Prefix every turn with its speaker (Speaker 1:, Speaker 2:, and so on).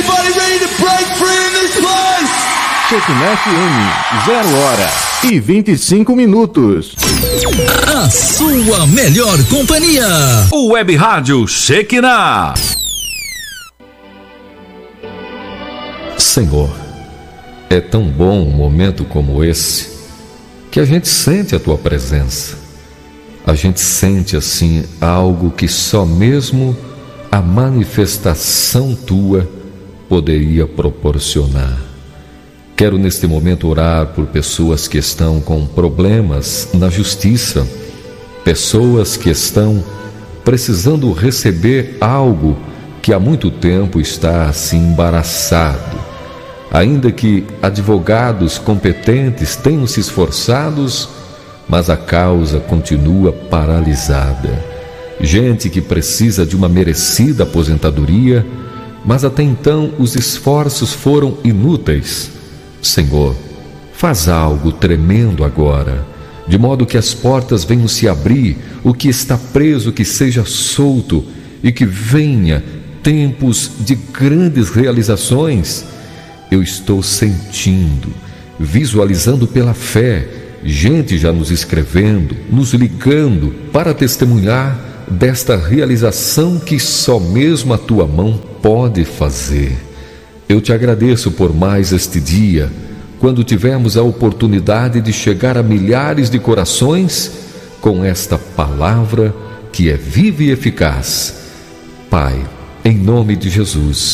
Speaker 1: Anybody ready to break free in this place?
Speaker 2: Shekinah FM, 0h25.
Speaker 3: A sua melhor companhia.
Speaker 4: O Web Rádio Shekinah.
Speaker 5: Senhor, é tão bom um momento como esse, que a gente sente a Tua presença. A gente sente assim algo que só mesmo a manifestação Tua poderia proporcionar. Quero neste momento orar por pessoas que estão com problemas na justiça, pessoas que estão precisando receber algo que há muito tempo está assim embaraçado. Ainda que advogados competentes tenham se esforçados, mas a causa continua paralisada. Gente que precisa de uma merecida aposentadoria, mas até então os esforços foram inúteis. Senhor, faz algo tremendo agora, de modo que as portas venham se abrir, o que está preso que seja solto e que venha tempos de grandes realizações. Eu estou sentindo, visualizando pela fé, gente já nos escrevendo, nos ligando para testemunhar desta realização que só mesmo a Tua mão pode fazer. Eu te agradeço por mais este dia, quando tivemos a oportunidade de chegar a milhares de corações com esta palavra que é viva e eficaz. Pai, em nome de Jesus,